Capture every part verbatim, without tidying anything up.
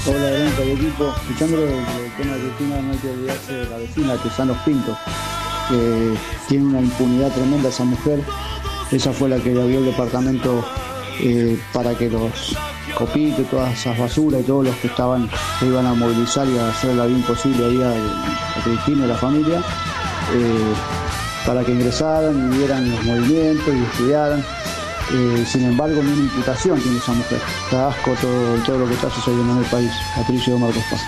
Hola, Branca, el equipo. Escuchando el tema de Cristina, no hay que olvidarse de la vecina, que son los Pintos, que tiene una impunidad tremenda esa mujer. Esa fue la que le abrió el departamento eh, para que los copitos, todas esas basuras y todos los que estaban se iban a movilizar y a hacer la vida imposible ahí a, a Cristina y a la familia, eh, para que ingresaran y vieran los movimientos y estudiaran. Eh, sin embargo, ni una imputación tiene esa mujer. Da asco todo, todo lo que está sucediendo en el país. Patricio Marcos Paz.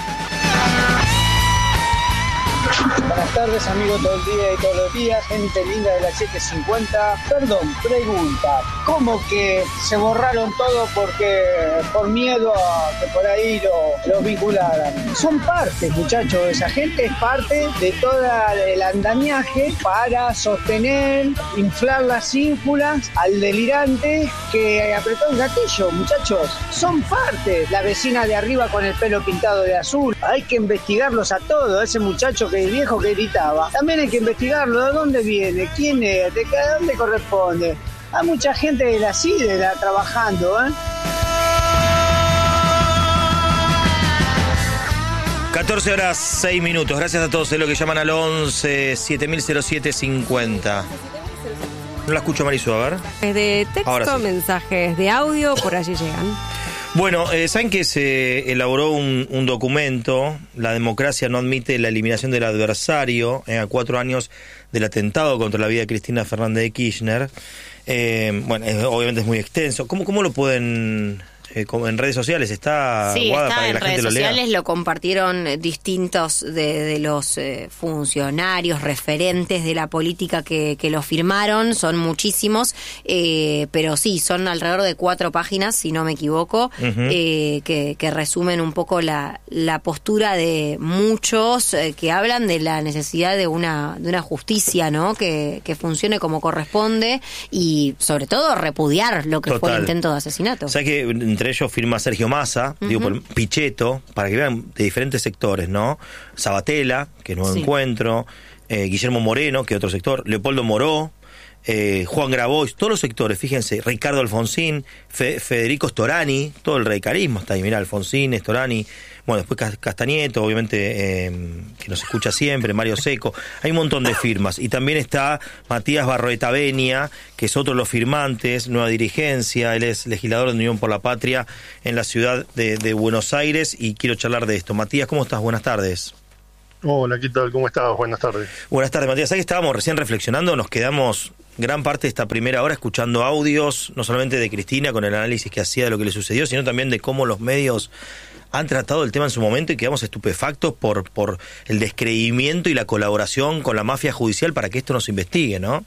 Buenas tardes, amigos, todo el día y todos los días, gente linda de la siete cincuenta. Perdón, pregunta, ¿cómo que se borraron todo porque por miedo a que por ahí lo, lo vincularan? Son parte, muchachos, esa gente es parte de todo el andamiaje para sostener, inflar las ínfulas al delirante que apretó el gatillo, muchachos. Son parte. La vecina de arriba con el pelo pintado de azul, hay que investigarlos a todos. Ese muchacho que el viejo que gritaba, también hay que investigarlo. ¿De dónde viene? ¿Quién es? ¿De dónde corresponde? Hay mucha gente de la CIDE la, trabajando, ¿eh? catorce horas seis minutos. Gracias a todos los que llaman al once siete mil siete cincuenta. No la escucho, Marisu, a ver. Es de texto, sí. Mensajes de audio, por allí llegan. Bueno, eh, saben que se elaboró un, un documento. La democracia no admite la eliminación del adversario eh, a cuatro años del atentado contra la vida de Cristina Fernández de Kirchner. Eh, bueno, es, obviamente es muy extenso. ¿Cómo, cómo lo pueden...? Eh, en redes sociales está sí, guada está para que en la redes gente lo lea. Sociales, lo compartieron distintos de, de los eh, funcionarios referentes de la política que, que lo firmaron, son muchísimos, eh, pero sí, son alrededor de cuatro páginas, si no me equivoco, uh-huh. eh, que, que resumen un poco la, la postura de muchos eh, que hablan de la necesidad de una, de una justicia, ¿no? Que, que funcione como corresponde y sobre todo repudiar lo que Total. fue el intento de asesinato. O sea que entre ellos firma Sergio Massa, uh-huh. digo, por Pichetto, para que vean de diferentes sectores, ¿no? Sabatella, que Nuevo sí. Encuentro, eh, Guillermo Moreno, que otro sector, Leopoldo Moró, eh, Juan Grabois, todos los sectores, fíjense, Ricardo Alfonsín, Fe, Federico Storani, todo el radicalismo está ahí, mirá, Alfonsín, Storani, bueno, después Castañeto, obviamente, eh, que nos escucha siempre, Mario Seco, hay un montón de firmas, y también está Matías Barroeta Benia, que es otro de los firmantes, nueva dirigencia, él es legislador de Unión por la Patria en la ciudad de, de Buenos Aires, y quiero charlar de esto. Matías, ¿cómo estás? Buenas tardes. Hola, ¿qué tal? ¿Cómo estás? Buenas tardes. Buenas tardes, Matías. ¿Sabes que estábamos recién reflexionando? Nos quedamos gran parte de esta primera hora escuchando audios, no solamente de Cristina con el análisis que hacía de lo que le sucedió, sino también de cómo los medios han tratado el tema en su momento y quedamos estupefactos por, por el descreimiento y la colaboración con la mafia judicial para que esto no se investigue, ¿no?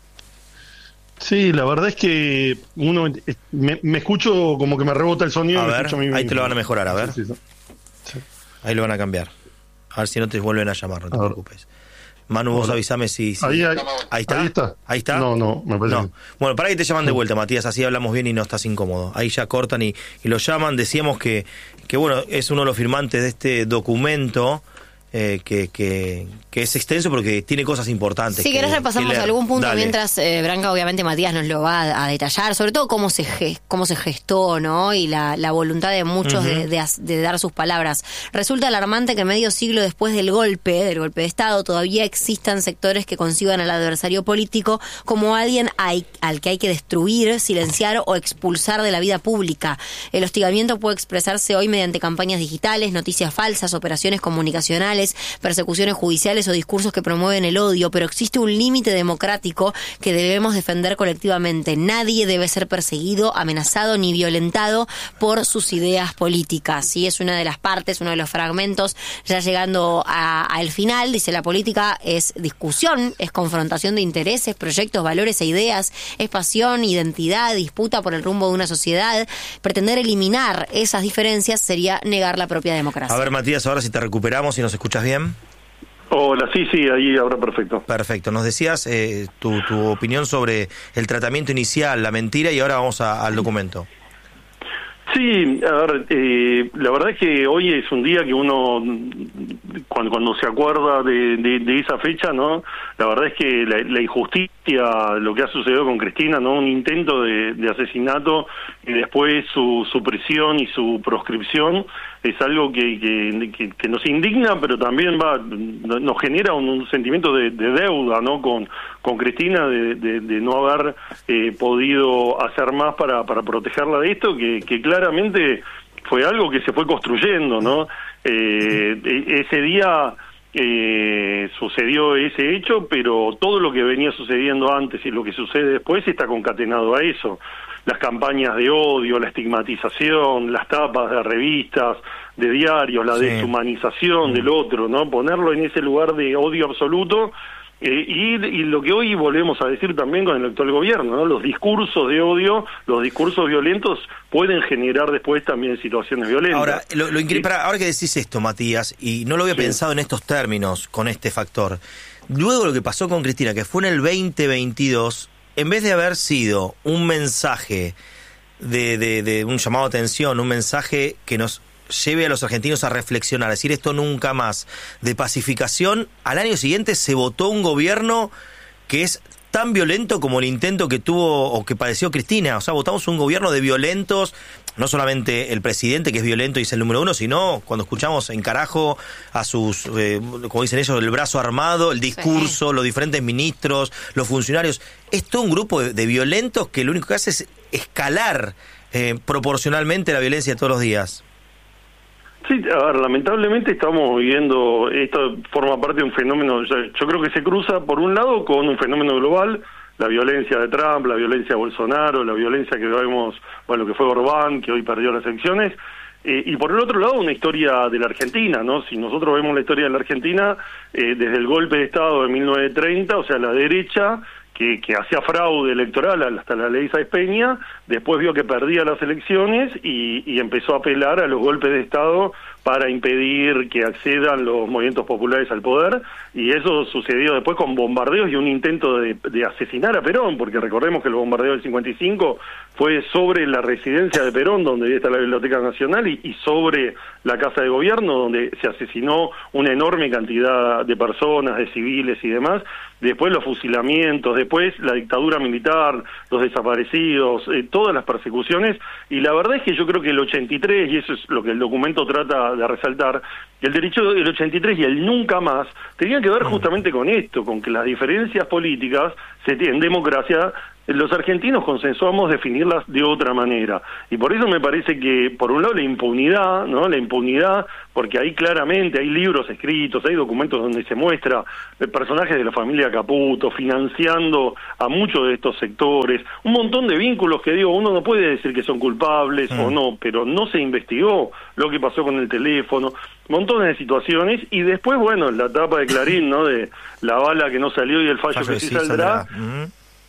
Sí, la verdad es que uno me, me escucho como que me rebota el sonido. A y me ver, escucho a mí ahí mismo. te lo van a mejorar, a ver. Sí, sí, sí. Ahí lo van a cambiar. A ver si no te vuelven a llamar, no te preocupes. Manu, vos Hola. avísame si... si... Ahí, ahí, ahí está. Ahí está. Ahí está. No, no, me parece. No. Bueno, para que te llaman de vuelta, Matías, así hablamos bien y no estás incómodo. Ahí ya cortan y, y lo llaman. Decíamos que, que, bueno, es uno de los firmantes de este documento eh, que, que, que es extenso porque tiene cosas importantes. Si querés repasamos que algún punto. Dale. Mientras eh, Branca, obviamente Matías nos lo va a, a detallar, sobre todo cómo se gest, cómo se gestó, ¿no? Y la, la voluntad de muchos uh-huh. de, de, de dar sus palabras. Resulta alarmante que medio siglo después del golpe, del golpe de Estado, todavía existan sectores que conciban al adversario político como alguien hay, al que hay que destruir, silenciar o expulsar de la vida pública. El hostigamiento puede expresarse hoy mediante campañas digitales, noticias falsas, operaciones comunicacionales, persecuciones judiciales o discursos que promueven el odio, pero existe un límite democrático que debemos defender colectivamente. Nadie debe ser perseguido, amenazado ni violentado por sus ideas políticas. Y es una de las partes, uno de los fragmentos, ya llegando al final, dice: la política es discusión, es confrontación de intereses, proyectos, valores e ideas, es pasión, identidad, disputa por el rumbo de una sociedad. Pretender eliminar esas diferencias sería negar la propia democracia. A ver, Matías, ahora si te recuperamos y nos escuchas bien. Hola, sí, sí, ahí ahora perfecto. Perfecto. Nos decías eh, tu, tu opinión sobre el tratamiento inicial, la mentira, y ahora vamos a, al documento. Sí, a ver, eh, la verdad es que hoy es un día que uno cuando, cuando se acuerda de, de, de esa fecha, ¿no? La verdad es que la, la injusticia, lo que ha sucedido con Cristina, ¿no? Un intento de, de asesinato y después su, su prisión y su proscripción es algo que, que, que, que nos indigna, pero también va nos genera un, un sentimiento de, de deuda, ¿no? Con, con Cristina, de, de, de no haber eh, podido hacer más para, para protegerla de esto, que, que claramente fue algo que se fue construyendo, ¿no? Eh, ese día eh, sucedió ese hecho, pero todo lo que venía sucediendo antes y lo que sucede después está concatenado a eso. Las campañas de odio, la estigmatización, las tapas de revistas, de diarios, la sí. deshumanización mm. del otro, ¿no? Ponerlo en ese lugar de odio absoluto. Eh, y, y lo que hoy volvemos a decir también con el actual gobierno, ¿no? Los discursos de odio, los discursos violentos pueden generar después también situaciones violentas. Ahora, lo, lo increíble, para, ahora que decís esto, Matías, y no lo había sí. pensado en estos términos, con este factor, luego lo que pasó con Cristina, que fue en el veinte veintidós, en vez de haber sido un mensaje de, de, de un llamado de atención, un mensaje que nos lleve a los argentinos a reflexionar, a decir esto nunca más, de pacificación, al año siguiente se votó un gobierno que es tan violento como el intento que tuvo o que padeció Cristina. O sea, votamos un gobierno de violentos, no solamente el presidente, que es violento y es el número uno, sino cuando escuchamos en carajo a sus, eh, como dicen ellos, el brazo armado, el discurso, sí. los diferentes ministros, los funcionarios. Es todo un grupo de, de violentos que lo único que hace es escalar eh, proporcionalmente la violencia de todos los días. Sí, a ver, lamentablemente estamos viviendo, esto forma parte de un fenómeno, yo, yo creo que se cruza por un lado con un fenómeno global, la violencia de Trump, la violencia de Bolsonaro, la violencia que vemos, bueno, que fue Orbán, que hoy perdió las elecciones, eh, y por el otro lado una historia de la Argentina, ¿no? Si nosotros vemos la historia de la Argentina, eh, desde el golpe de Estado de mil novecientos treinta, o sea, la derecha, que, que hacía fraude electoral hasta la ley Sáenz Peña, después vio que perdía las elecciones y, y empezó a apelar a los golpes de Estado para impedir que accedan los movimientos populares al poder, y eso sucedió después con bombardeos y un intento de, de asesinar a Perón, porque recordemos que el bombardeo del cincuenta y cinco fue sobre la residencia de Perón, donde está la Biblioteca Nacional, y, y sobre la Casa de Gobierno, donde se asesinó una enorme cantidad de personas, de civiles y demás. Después los fusilamientos, después la dictadura militar, los desaparecidos, eh, todas las persecuciones, y la verdad es que yo creo que el ochenta y tres, y eso es lo que el documento trata de resaltar, el derecho del ochenta y tres y el nunca más tenían que ver justamente con esto, con que las diferencias políticas se, en democracia los argentinos consensuamos definirlas de otra manera, y por eso me parece que por un lado la impunidad, ¿no? La impunidad, porque ahí claramente hay libros escritos, hay documentos donde se muestra personajes de la familia Caputo financiando a muchos de estos sectores, un montón de vínculos que digo, uno no puede decir que son culpables mm. o no, pero no se investigó lo que pasó con el teléfono, montones de situaciones, y después, bueno, la tapa de Clarín, ¿no? De la bala que no salió y el fallo, fallo que sí saldrá. saldrá. Mm.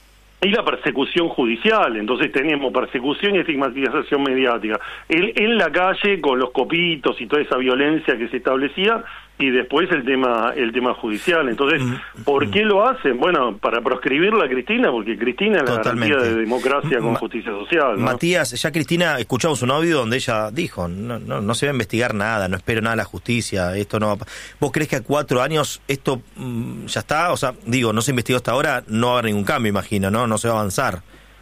Y la persecución judicial, entonces tenemos persecución y estigmatización mediática. En, en la calle, con los copitos y toda esa violencia que se establecía, y después el tema el tema judicial. Entonces, ¿por qué lo hacen? Bueno, para proscribirla a Cristina, porque Cristina es la Totalmente. garantía de democracia con Ma justicia social, ¿no? Matías, ya Cristina, escuchamos un audio donde ella dijo, no, no, no se va a investigar nada, no espero nada de la justicia, esto no va a... ¿Vos crees que a cuatro años esto mmm, ya está? O sea, digo, no se investigó hasta ahora, no va a haber ningún cambio, imagino, ¿no? No se va a avanzar.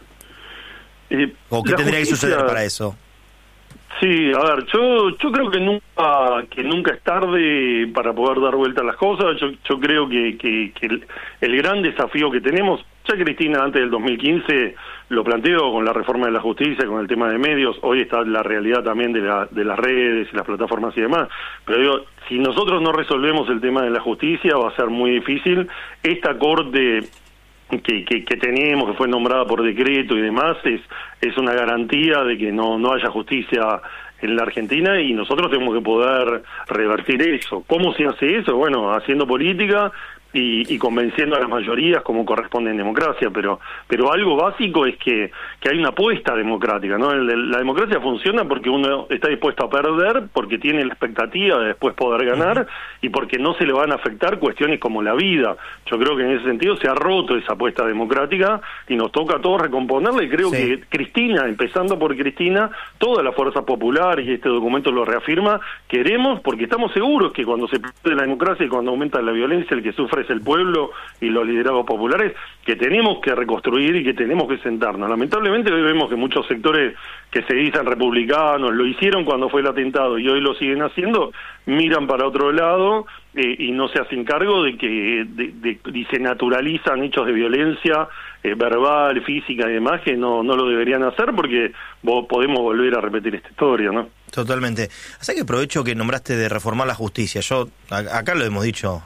Eh, ¿O qué tendría justicia... que suceder para eso? Sí, a ver, yo yo creo que nunca que nunca es tarde para poder dar vuelta a las cosas. Yo yo creo que, que, que el, el gran desafío que tenemos, ya Cristina antes del dos mil quince lo planteó con la reforma de la justicia, con el tema de medios, hoy está la realidad también de, la, de las redes y las plataformas y demás, pero digo, si nosotros no resolvemos el tema de la justicia va a ser muy difícil. Esta corte Que, que, que tenemos, que fue nombrada por decreto y demás, es es una garantía de que no no haya justicia en la Argentina, y nosotros tenemos que poder revertir eso. ¿Cómo se hace eso? Bueno, haciendo política, y, y convenciendo a las mayorías como corresponde en democracia, pero pero algo básico es que, que hay una apuesta democrática, ¿no? El, la democracia funciona porque uno está dispuesto a perder, porque tiene la expectativa de después poder ganar, uh-huh. y porque no se le van a afectar cuestiones como la vida. Yo creo que en ese sentido se ha roto esa apuesta democrática y nos toca a todos recomponerla, y creo sí. que Cristina, empezando por Cristina, toda la fuerza popular, y este documento lo reafirma, queremos, porque estamos seguros que cuando se pierde la democracia y cuando aumenta la violencia, el que sufre es el pueblo y los liderados populares, que tenemos que reconstruir y que tenemos que sentarnos. Lamentablemente hoy vemos que muchos sectores que se dicen republicanos, lo hicieron cuando fue el atentado y hoy lo siguen haciendo, miran para otro lado eh, y no se hacen cargo de que de, de, y se naturalizan hechos de violencia eh, verbal, física y demás, que no, no lo deberían hacer, porque vos, podemos volver a repetir esta historia, ¿no? Totalmente. Así que aprovecho que nombraste de reformar la justicia. Yo, a, acá lo hemos dicho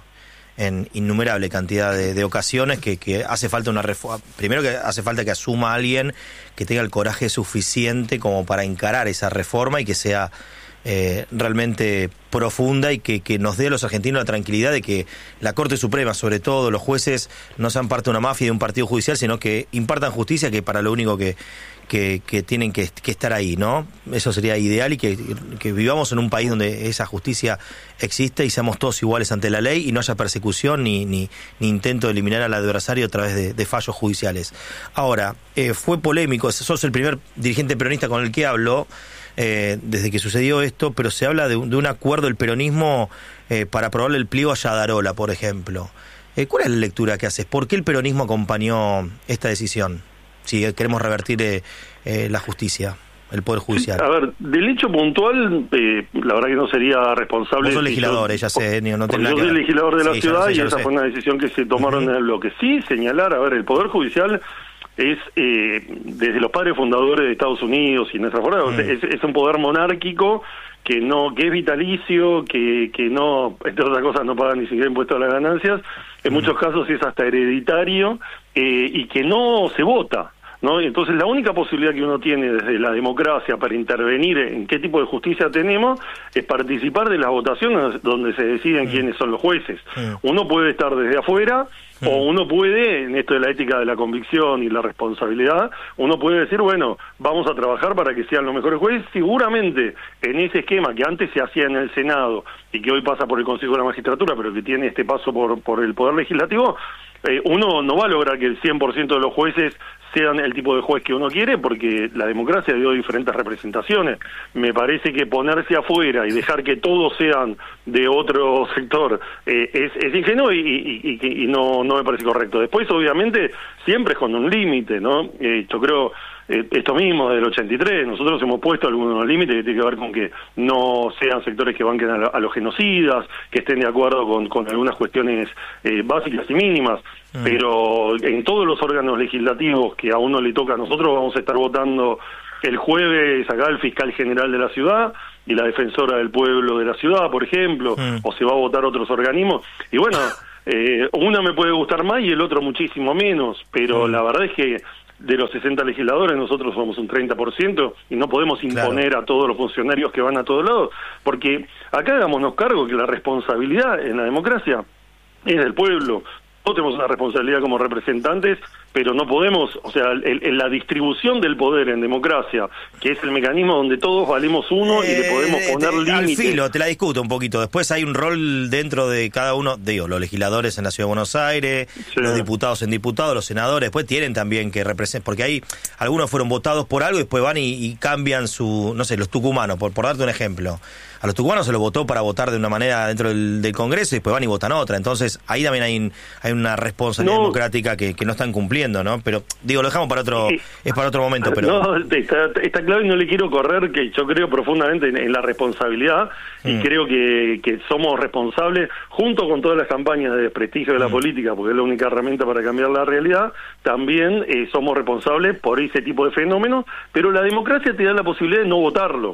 en innumerable cantidad de, de ocasiones, que, que hace falta una reforma. Primero que hace falta que asuma alguien que tenga el coraje suficiente como para encarar esa reforma y que sea eh, realmente profunda, y que, que nos dé a los argentinos la tranquilidad de que la Corte Suprema, sobre todo los jueces, no sean parte de una mafia y de un partido judicial, sino que impartan justicia, que para lo único que que, que tienen que, que estar ahí, ¿no? Eso sería ideal, y que, que vivamos en un país donde esa justicia existe y seamos todos iguales ante la ley y no haya persecución ni, ni, ni intento de eliminar al adversario a través de, de fallos judiciales. Ahora, eh, fue polémico, sos el primer dirigente peronista con el que hablo eh, desde que sucedió esto, pero se habla de, de un acuerdo del peronismo eh, para aprobarle el pliego a Yadarola, por ejemplo. Eh, ¿Cuál es la lectura que haces? ¿Por qué el peronismo acompañó esta decisión? Si queremos revertir eh, eh, la justicia, el Poder Judicial. Sí, a ver, del hecho puntual, eh, la verdad que no sería responsable... Vos sos legislador, ya sé, no tengo nada que ver. Yo soy legislador de la sí, ciudad, sé, y esa sé. fue una decisión que se tomaron uh-huh. en el bloque. Sí, señalar, a ver, el Poder Judicial es, eh, desde los padres fundadores de Estados Unidos y nuestra forma, uh-huh. es, es un poder monárquico que no que es vitalicio, que que no, entre otras cosas, no paga ni siquiera impuestos a las ganancias, en uh-huh. muchos casos es hasta hereditario, eh, y que no se vota, ¿no? Entonces la única posibilidad que uno tiene desde la democracia para intervenir en qué tipo de justicia tenemos es participar de las votaciones donde se deciden mm. quiénes son los jueces. Mm. Uno puede estar desde afuera mm. o uno puede, en esto de la ética de la convicción y la responsabilidad, uno puede decir, bueno, vamos a trabajar para que sean los mejores jueces. Seguramente en ese esquema que antes se hacía en el Senado y que hoy pasa por el Consejo de la Magistratura, pero que tiene este paso por, por el Poder Legislativo, eh, uno no va a lograr que el cien por ciento de los jueces sean el tipo de juez que uno quiere, porque la democracia dio diferentes representaciones. Me parece que ponerse afuera y dejar que todos sean de otro sector eh, es, es ingenuo y, y, y, y no, no me parece correcto. Después, obviamente, siempre es con un límite, ¿no? Eh, yo creo... Esto mismo del ochenta y tres, nosotros hemos puesto algunos límites que tienen que ver con que no sean sectores que banquen a, la, a los genocidas, que estén de acuerdo con, con algunas cuestiones eh, básicas y mínimas, mm. pero en todos los órganos legislativos que a uno le toca, a nosotros vamos a estar votando el jueves acá el fiscal general de la ciudad y la defensora del pueblo de la ciudad, por ejemplo, mm. o se va a votar otros organismos, y bueno, eh, uno me puede gustar más y el otro muchísimo menos, pero mm. la verdad es que de los sesenta legisladores nosotros somos un treinta por ciento y no podemos imponer claro. a todos los funcionarios que van a todos lados, porque acá hagámonos cargo que la responsabilidad en la democracia es del pueblo. Todos tenemos una responsabilidad como representantes, pero no podemos, o sea, el, el, la distribución del poder en democracia, que es el mecanismo donde todos valemos uno eh, y le podemos poner eh, límites. Al filo, te la discuto un poquito. Después hay un rol dentro de cada uno, digo, los legisladores en la Ciudad de Buenos Aires, sí. los diputados en diputados, los senadores, después tienen también que representar, porque ahí algunos fueron votados por algo y después van y, y cambian su, no sé, los tucumanos, por, por darte un ejemplo. A los tucumanos se los votó para votar de una manera dentro del, del Congreso y después van y votan otra. Entonces ahí también hay, hay una responsabilidad no. democrática que, que no están cumpliendo, ¿no? Pero digo, lo dejamos para otro, sí. es para otro momento. Pero no, está, está claro, y no le quiero correr, que yo creo profundamente en, en la responsabilidad mm. y creo que, que somos responsables, junto con todas las campañas de desprestigio de la mm. política, porque es la única herramienta para cambiar la realidad, también eh, somos responsables por ese tipo de fenómenos, pero la democracia te da la posibilidad de no votarlo.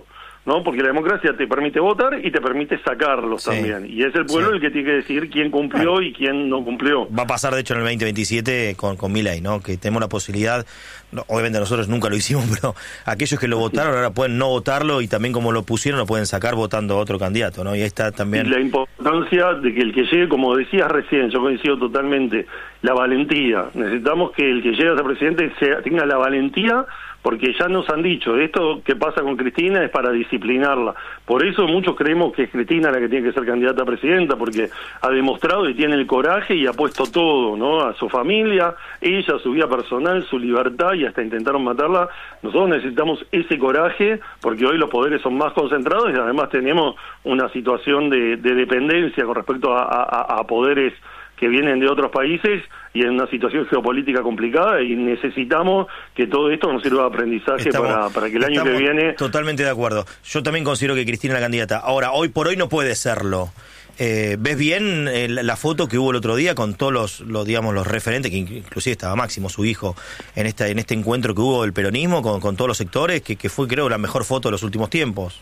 ¿no? Porque la democracia te permite votar y te permite sacarlos sí. también. Y es el pueblo sí. el que tiene que decidir quién cumplió bueno. y quién no cumplió. Va a pasar, de hecho, en el veinte veintisiete con, con Milei, ¿no? Que tenemos la posibilidad, no, obviamente nosotros nunca lo hicimos, pero aquellos que lo votaron ahora pueden no votarlo y también como lo pusieron lo pueden sacar votando a otro candidato, ¿no? Y ahí está también... Y la importancia de que el que llegue, como decías recién, yo coincido totalmente, la valentía. Necesitamos que el que llegue a ser presidente sea, tenga la valentía, porque ya nos han dicho, esto que pasa con Cristina es para disciplinarla. Por eso muchos creemos que es Cristina la que tiene que ser candidata a presidenta, porque ha demostrado y tiene el coraje y ha puesto todo, ¿no? A su familia, ella, su vida personal, su libertad, y hasta intentaron matarla. Nosotros necesitamos ese coraje, porque hoy los poderes son más concentrados y además tenemos una situación de, de dependencia con respecto a, a, a poderes que vienen de otros países y en una situación geopolítica complicada, y necesitamos que todo esto nos sirva de aprendizaje estamos, para, para que el año que viene... Totalmente de acuerdo. Yo también considero que Cristina es la candidata. Ahora, hoy por hoy no puede serlo. Eh, ¿Ves bien eh, la foto que hubo el otro día con todos los, los digamos los referentes, que inclusive estaba Máximo, su hijo, en esta en este encuentro que hubo del peronismo con, con todos los sectores, que, que fue, creo, la mejor foto de los últimos tiempos?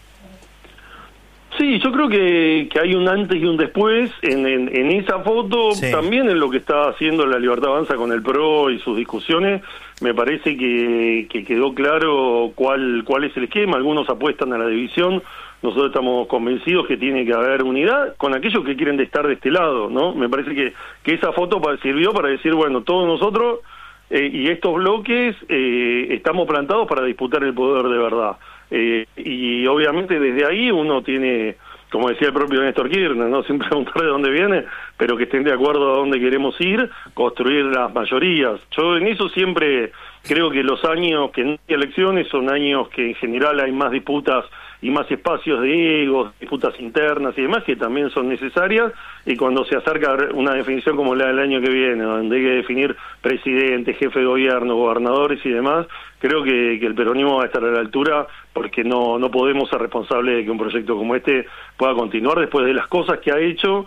Sí, yo creo que, que hay un antes y un después en, en, en esa foto, sí. también en lo que está haciendo la Libertad Avanza con el P R O y sus discusiones. Me parece que, que quedó claro cuál, cuál es el esquema. Algunos apuestan a la división, nosotros estamos convencidos que tiene que haber unidad con aquellos que quieren estar de este lado, ¿no? Me parece que, que esa foto sirvió para decir, bueno, todos nosotros eh, y estos bloques eh, estamos plantados para disputar el poder de verdad. Eh, y obviamente desde ahí uno tiene, como decía el propio Néstor Kirchner, no sin preguntar de dónde viene, pero que estén de acuerdo a dónde queremos ir, construir las mayorías. Yo en eso siempre creo que los años que no hay elecciones son años que en general hay más disputas y más espacios de egos, disputas internas y demás, que también son necesarias, y cuando se acerca una definición como la del año que viene, donde hay que definir presidente, jefe de gobierno, gobernadores y demás, creo que, que el peronismo va a estar a la altura, porque no, no podemos ser responsables de que un proyecto como este pueda continuar después de las cosas que ha hecho,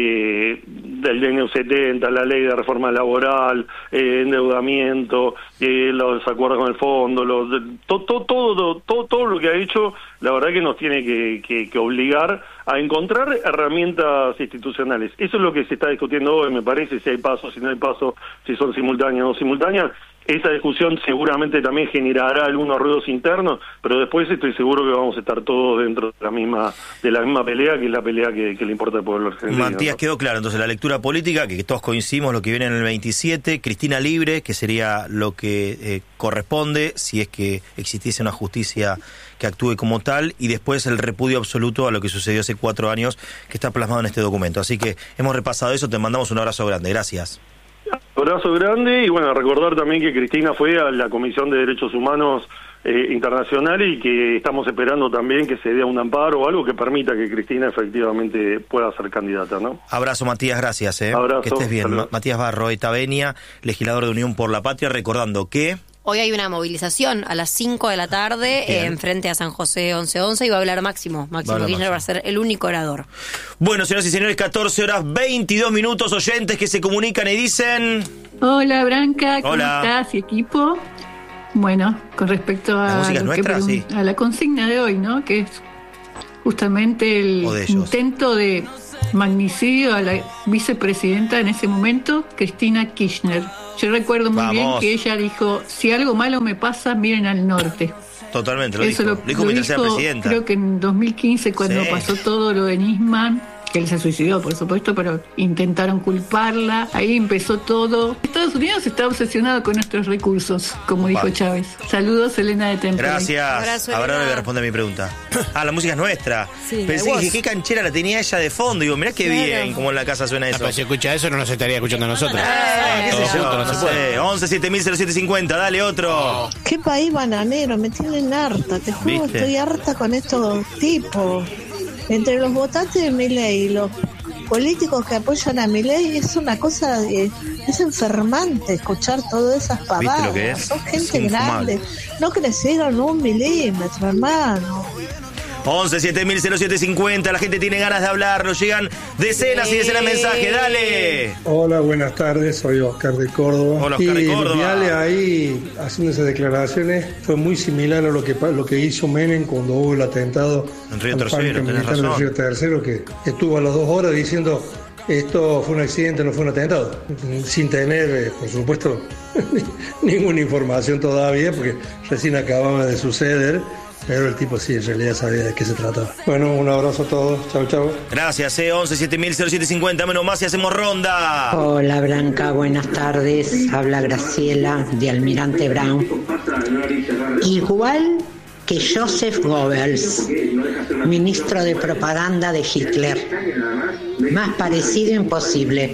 eh, del D N U setenta, la ley de reforma laboral, eh, endeudamiento, eh, los acuerdos con el fondo, los, todo, todo, todo, todo, todo lo que ha hecho, la verdad que nos tiene que, que, que obligar a encontrar herramientas institucionales. Eso es lo que se está discutiendo hoy, me parece, si hay pasos, si no hay pasos, si son simultáneas o no simultáneas. Esa discusión seguramente también generará algunos ruidos internos, pero después estoy seguro que vamos a estar todos dentro de la misma de la misma pelea, que es la pelea que, que le importa al pueblo argentino. Matías, ¿no? Quedó claro entonces la lectura política, que todos coincidimos lo que viene en el veintisiete, Cristina libre, que sería lo que eh, corresponde si es que existiese una justicia que actúe como tal, y después el repudio absoluto a lo que sucedió hace cuatro años, que está plasmado en este documento. Así que hemos repasado eso, te mandamos un abrazo grande, gracias. Abrazo grande, y bueno, recordar también que Cristina fue a la Comisión de Derechos Humanos eh, Internacional, y que estamos esperando también que se dé un amparo o algo que permita que Cristina efectivamente pueda ser candidata, ¿no? Abrazo, Matías, gracias. ¿eh? Abrazo. Que estés bien. Ma- Matías Barro, Etavenia, legislador de Unión por la Patria, recordando que... Hoy hay una movilización a las cinco de la tarde eh, en frente a San José once once, y va a hablar Máximo. Máximo Kirchner Máximo. Va a ser el único orador. Bueno, señoras y señores, catorce horas veintidós minutos, oyentes que se comunican y dicen... Hola, Branca, ¿cómo Hola. estás y equipo? Bueno, con respecto a, ¿La música es lo que nuestra? pregun- Sí. a la consigna de hoy, ¿no? Que es justamente el O de ellos. intento de magnicidio a la vicepresidenta en ese momento, Cristina Kirchner. Yo recuerdo muy Vamos. bien que ella dijo, si algo malo me pasa, miren al norte. Totalmente, lo Eso dijo. lo, Lo dijo lo mientras era dijo, presidenta. creo que en dos mil quince, cuando Sí. pasó todo lo de Nisman, que él se suicidó, por supuesto, pero intentaron culparla. Ahí empezó todo. Estados Unidos está obsesionado con nuestros recursos, como dijo Vale. Chávez. Saludos, Elena de Temple. Gracias. Abrazo, Ahora Elena. le responde a mi pregunta. Ah, la música es nuestra. Sí, Pensé, la dije, voz. qué canchera la tenía ella de fondo. Digo, mirá qué Claro. bien como en la casa suena Ah, eso. pero si escucha eso no nos estaría escuchando a nosotros. Eh, qué sé Todos yo, juntos, no no se sé. puede. once siete mil cero siete cincuenta, dale otro. Qué país bananero, me tienen harta, te juro, ¿Viste? estoy harta con estos tipos. Entre los votantes de Milei y los políticos que apoyan a Milei es una cosa, de, es enfermante escuchar todas esas pavadas. lo que es? Son Es gente infumable. grande, no crecieron un milímetro, hermano. once siete mil cero siete cincuenta. La gente tiene ganas de hablar. Nos llegan decenas sí. y decenas de mensajes. Dale. Hola, buenas tardes. Soy Oscar de Córdoba. Hola, Oscar y de Córdoba. Viale ahí haciendo esas declaraciones fue muy similar a lo que lo que hizo Menem cuando hubo el atentado en Río al Tercero, tenés razón. del Río Tercero, que estuvo a las dos horas diciendo esto fue un accidente, no fue un atentado, sin tener, por supuesto, ninguna información todavía, porque recién acababa de suceder. Pero el tipo sí, en realidad sabía de qué se trataba. Bueno, un abrazo a todos. Chau, chau. Gracias, eh. once siete mil cero siete cincuenta. Menos más y hacemos ronda. Hola, Blanca. Buenas tardes. Habla Graciela de Almirante Brown. Igual que Joseph Goebbels, ministro de propaganda de Hitler. Más parecido imposible.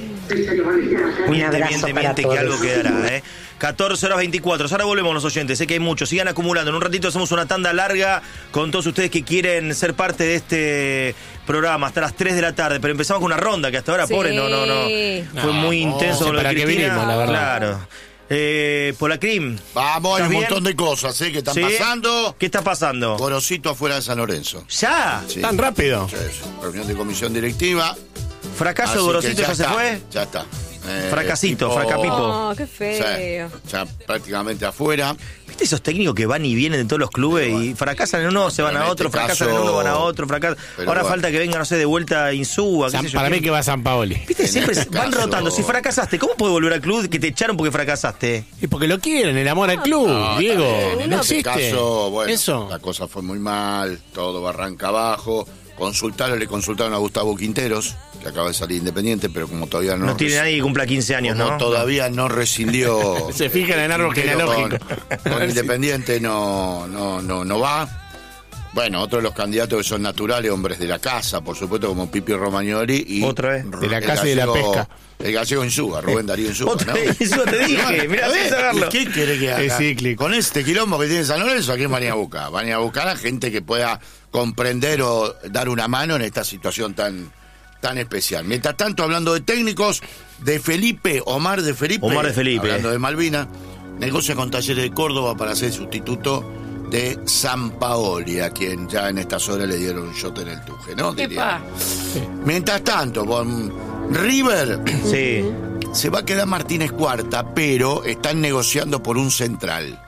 Un abrazo para todos. Que algo quedará, ¿eh? catorce horas veinticuatro. Ahora volvemos los oyentes, sé que hay muchos. Sigan acumulando. En un ratito hacemos una tanda larga con todos ustedes que quieren ser parte de este programa hasta las tres de la tarde. Pero empezamos con una ronda que hasta ahora, sí. pobre, no, no, no. Fue no, muy no, intenso con lo de Cristina. Que vinimos, la verdad. Claro. Eh, Polacrim. Vamos, hay un bien? montón de cosas ¿eh? que están ¿Sí? pasando. ¿Qué está pasando? Gorosito afuera de San Lorenzo. ¿Ya? Sí. ¿Tan rápido? Sí, reunión de comisión directiva. ¿Fracaso de Gorosito ya, ya se fue? Ya está. Eh, Fracasito, tipo, fracapipo. Oh, qué feo. Sí, ya prácticamente afuera. ¿Viste esos técnicos que van y vienen de todos los clubes y fracasan en uno, se van a otro, este fracasan caso, en uno, van a otro, fracasan? Ahora bueno. falta que venga, no sé, de vuelta Insúa. San, para mí que va a San Paoli. ¿Viste? Siempre este van caso... rotando. Si fracasaste, ¿cómo puedes volver al club que te echaron porque fracasaste? Y porque lo quieren, el amor al club, no, Diego. En no este existe. caso, bueno, Eso. la cosa fue muy mal, todo barranca abajo. Consultaron, le consultaron a Gustavo Quinteros, que acaba de salir independiente, pero como todavía no... No tiene nadie que cumpla quince años, ¿no? Todavía no rescindió... Se fijan en árbol genealógico. Con, con Independiente no, no, no, no va. Bueno, otros de los candidatos que son naturales, hombres de la casa, por supuesto, como Pipi Romagnoli y... Otra vez. De la casa gallego, y de la pesca. El gallego Insúa, Rubén Darío Insúa, Otra ¿no? vez, Insúa te dije, mirá, sin saberlo. ¿Qué quiere que haga? Es cíclico. Con este quilombo que tiene San Lorenzo, ¿a quién van a buscar? Van a buscar a gente que pueda comprender o dar una mano en esta situación tan, tan especial. Mientras tanto, hablando de técnicos, de Felipe, Omar de Felipe, Omar de Felipe. hablando de Malvina, negocia con Talleres de Córdoba para ser sustituto de Sampaoli, a quien ya en estas horas le dieron un shot en el tuje, ¿no? Diría. Sí. Mientras tanto, con River sí. se va a quedar Martínez Cuarta, pero están negociando por un central.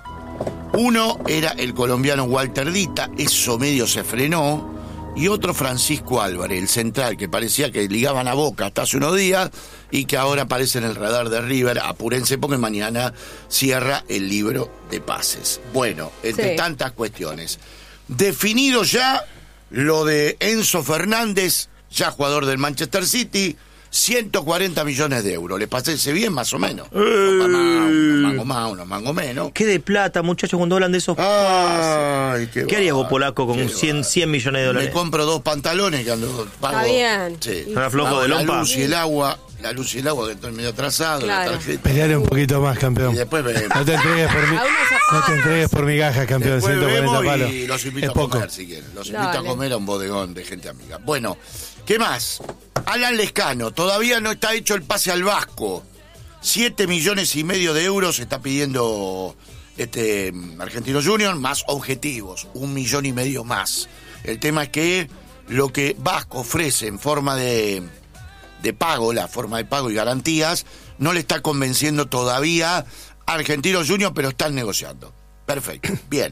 Uno era el colombiano Walter Dita, eso medio se frenó, y otro Francisco Álvarez, el central, que parecía que ligaban a Boca hasta hace unos días y que ahora aparece en el radar de River. Apúrense porque mañana cierra el libro de pases. Bueno, entre sí. tantas cuestiones. Definido ya lo de Enzo Fernández, ya jugador del Manchester City, ciento cuarenta millones de euros. ¿Les parece bien, más o menos? Eh. Unos mangos más, unos mangos menos. ¿Qué de plata, muchachos, cuando hablan de esos Ay, qué, ¿Qué harías vos, polaco, con cien, cien millones de dólares? Me compro dos pantalones que ando... Pago, Está bien. Sí. ¿Una flojo de lompa? La luz y el agua... La luz y el agua que estoy medio atrasado. Claro. Pelearé un poquito más, campeón. Y después veremos. No te entregues por mi, no te entregues por migajas, campeón. Después ciento cuarenta palos. Y los invito es a poco. comer si quieren. Los invito Dale. a comer a un bodegón de gente amiga. Bueno, ¿qué más? Alan Lescano, todavía no está hecho el pase al Vasco. Siete millones y medio de euros está pidiendo este Argentino Junior, más objetivos, un millón y medio más. El tema es que lo que Vasco ofrece en forma de... de pago, la forma de pago y garantías, no le está convenciendo todavía a Argentinos Juniors, pero están negociando. Perfecto, bien.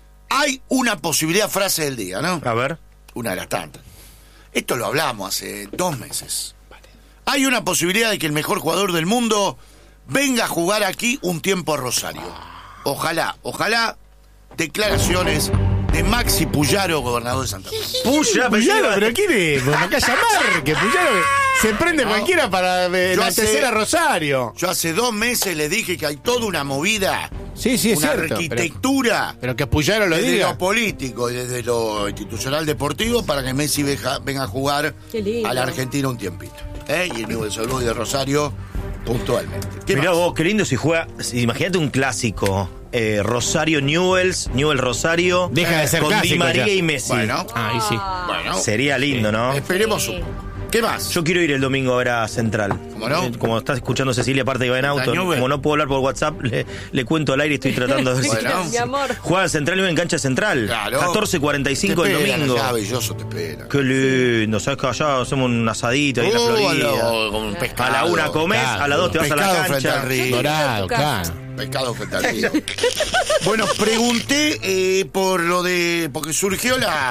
Hay una posibilidad, frase del día, ¿no? A ver. Una de las tantas. Esto lo hablamos hace dos meses. Hay una posibilidad de que el mejor jugador del mundo venga a jugar aquí un tiempo a Rosario. Ojalá, ojalá, declaraciones de Maxi Puyaro, gobernador de Santa Fe. Puyaro, Puyaro, pero ¿quién es? Por acá llamar, que Puyaro se prende no, cualquiera para enaltecer a Rosario. Yo hace dos meses le dije que hay toda una movida, sí, sí, es una cierto, arquitectura. Pero, pero que Puyaro lo desde diga. Desde lo político y desde lo institucional deportivo para que Messi veja, venga a jugar a la Argentina un tiempito. ¿Eh? Y el Newell's de Rosario puntualmente. Mirá vos, qué lindo si juega. Imagínate un clásico. Eh, Rosario Newell's, Newell's Rosario. Deja de ser con clásico Di María ya. y Messi. Bueno, ahí sí. Bueno, sería lindo, ¿no? Esperemos un. ¿Qué ¿Qué más? Yo quiero ir el domingo a ver a Central. ¿Cómo no? Como está escuchando Cecilia, aparte que va en auto, como no puedo hablar por WhatsApp, le, le cuento al aire y estoy tratando de ver bueno, si... Mi amor. Juega Central y en cancha Central. Claro. catorce cuarenta y cinco el domingo. Maravilloso, te espera. Qué lindo, ¿sabes que allá hacemos un asadito ahí en uh, la Florida? Lo, con un pescado, a la una comés, claro, a la dos te vas a la cancha. Dorado, claro. Pescado frente al río. Bueno, pregunté eh, por lo de... Porque surgió la...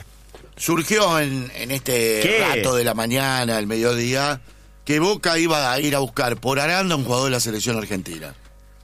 Surgió en, en este ¿Qué? rato de la mañana, el mediodía, que Boca iba a ir a buscar por Aranda un jugador de la selección argentina.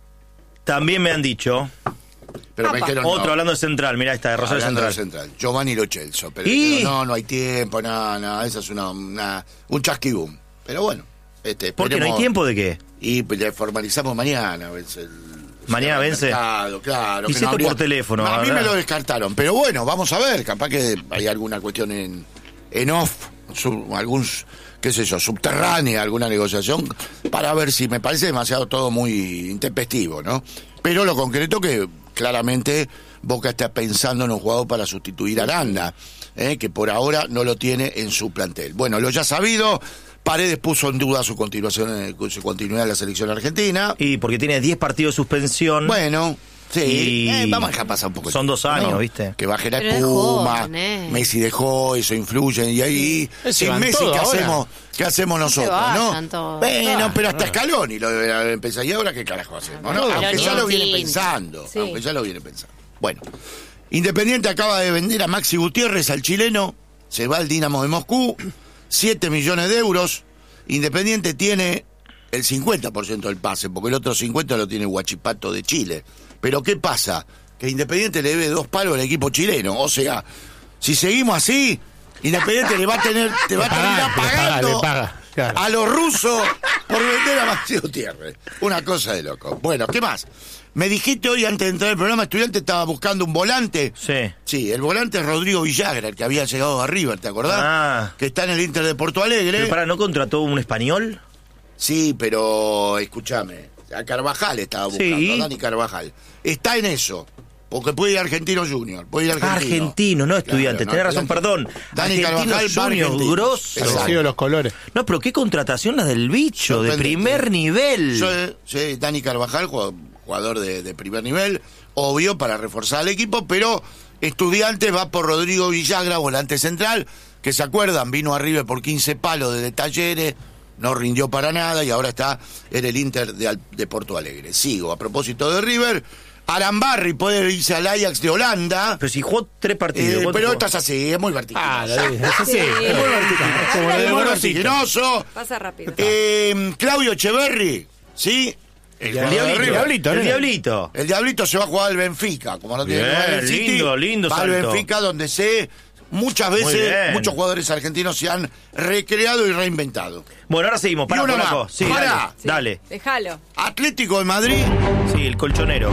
También me han dicho... Pero me dijeron, Otro no. hablando de Central, mirá, está de Rosario Hablando Central. de Central. Giovanni Lo Celso. Pero ¿Y? dijeron, no, no hay tiempo, nada, nada. Esa es una, una un chasquibum. Pero bueno. Este, ¿Por qué no hay tiempo de qué? Y pues, le formalizamos mañana. Vence el, Mañana vence. Mercado, claro. Y que si no esto habría- por teléfono. No, a mí ¿verdad? me lo descartaron. Pero bueno, vamos a ver. Capaz que hay alguna cuestión en, en off, sub- algún, qué sé yo, subterránea, alguna negociación, para ver si me parece demasiado todo muy intempestivo, ¿no? Pero lo concreto que claramente Boca está pensando en un jugador para sustituir a Aranda, ¿eh? que por ahora no lo tiene en su plantel. Bueno, lo ya sabido, Paredes puso en duda su continuación, eh, su continuidad en la selección argentina. Y porque tiene diez partidos de suspensión. Bueno, sí, Y eh, vamos a dejar pasar un poco. son dos años, ¿viste? Que baje la Pero es espuma, joven, eh. Messi dejó, eso influye, y ahí, Se sin van Messi, todos ¿qué ahora. hacemos, ¿qué hacemos nosotros, vayan no? todos. Bueno, Claro, pero hasta claro. Scaloni lo debe haber empezado, y ahora qué carajo hacemos, ¿no? Pero Aunque ya lo viene Martín. pensando, Sí. aunque ya lo viene pensando. Bueno, Independiente acaba de vender a Maxi Gutiérrez, al chileno, se va al Dinamo de Moscú, siete millones de euros. Independiente tiene el cincuenta por ciento del pase, porque el otro cincuenta por ciento lo tiene Huachipato de Chile. Pero ¿qué pasa? Que Independiente le debe dos palos al equipo chileno. O sea, si seguimos así, Independiente le va a tener, te va a paga, terminar le paga, pagando le paga, claro. a los rusos por vender a Maxi Gutiérrez. Una cosa de loco. Bueno, ¿qué más? Me dijiste hoy, antes de entrar al programa, Estudiante estaba buscando un volante. Sí. Sí, el volante es Rodrigo Villagra, el que había llegado a River, ¿te acordás? Ah. Que está en el Inter de Porto Alegre. Pero para, ¿no contrató un español? Sí, pero escúchame, a Carvajal estaba buscando, Sí. a Dani Carvajal. Está en eso, porque puede ir a Argentino Junior, puede ir a Argentino. Argentino, no estudiante, Claro, tenés no, razón, estudiante. perdón. Dani Argentino Carvajal va a Junior, Argentino. grosso. Exacto. Sigo los colores. No, pero qué contratación la del bicho, de Sorprendente. primer nivel. Yo, eh, sí, Dani Carvajal, jugador de, de primer nivel, obvio, para reforzar al equipo, pero Estudiantes va por Rodrigo Villagra, volante central, que se acuerdan, vino a River por quince palos de Talleres, no rindió para nada y ahora está en el Inter de, Al- de Porto Alegre. Sigo, a propósito de River, Arambarri puede irse al Ajax de Holanda. Pero si jugó tres partidos. Eh, ¿cuánto pero jugó? esto es así, es muy vertiginoso. Ah, es así. Es muy vertiginoso. Como lo Es del muy Gorosito. vertiginoso. Pasa rápido. Eh, Claudio Echeverri, ¿sí? El jugador de diablito, River. Diablito, el ¿no? diablito. El Diablito se va a jugar al Benfica, como no tiene Bien, lugar en el City. lindo, lindo Va al salto. Benfica, donde se muchas Muy veces bien. muchos jugadores argentinos se han recreado y reinventado. Bueno, ahora seguimos. Para, Y una Polaco. más. Sí, Pará. dale. Sí, Dale. Déjalo. Atlético de Madrid Sí, el colchonero.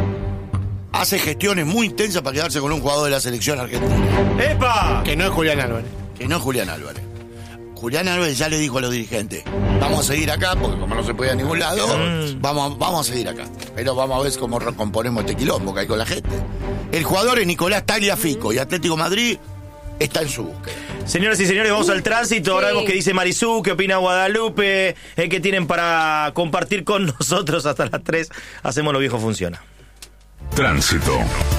hace gestiones muy intensas para quedarse con un jugador de la selección argentina, ¡Epa! Que no es Julián Álvarez. que no es Julián Álvarez. Julián Álvarez ya le dijo a los dirigentes, vamos a seguir acá, porque como no se puede a ningún lado, Mm. vamos, a- vamos a seguir acá. Pero vamos a ver cómo recomponemos este quilombo que hay con la gente. El jugador es Nicolás Tagliafico y Atlético de Madrid está en su búsqueda. Señoras y señores, vamos al tránsito. Ahora Sí. vemos qué dice Marisú, qué opina Guadalupe, eh, qué tienen para compartir con nosotros hasta las tres. Hacemos lo viejo funciona. Tránsito.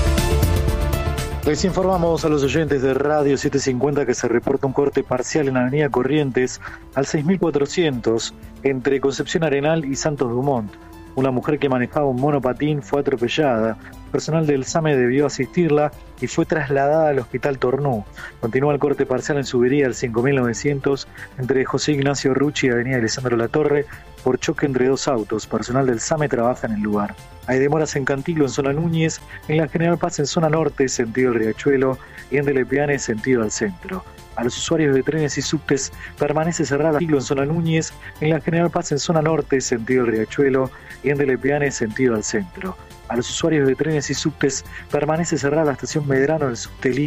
Les informamos a los oyentes de Radio setecientos cincuenta que se reporta un corte parcial en Avenida Corrientes al seis mil cuatrocientos entre Concepción Arenal y Santos Dumont. Una mujer que manejaba un monopatín fue atropellada. Personal del SAME debió asistirla y fue trasladada al Hospital Tornú. Continúa el corte parcial en Subiría al cinco mil novecientos entre José Ignacio Rucci y Avenida Alessandro Latorre por choque entre dos autos. Personal del SAME trabaja en el lugar. Hay demoras en Cantilo, en zona Núñez, en la General Paz en zona norte, sentido el Riachuelo, y en Delepiane, sentido al centro. A los usuarios de trenes y subtes permanece cerrada Cantilo, en zona Núñez, en la General Paz en zona norte, sentido el Riachuelo, y en Delepiane, sentido al centro. A los usuarios de trenes y subtes permanece cerrada la estación Medrano del subte